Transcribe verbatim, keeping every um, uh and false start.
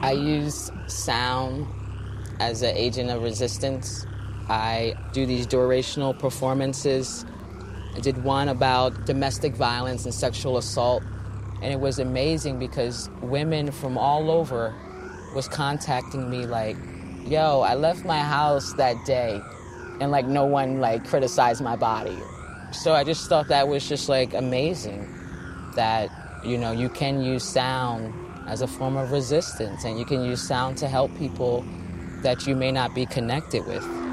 I use sound as an agent of resistance. I do these durational performances. I did one about domestic violence and sexual assault, and it was amazing because women from all over was contacting me like, yo, I left my house that day, and like no one like criticized my body. So I just thought that was just like amazing that, you know, you can use sound as a form of resistance, and you can use sound to help people that you may not be connected with.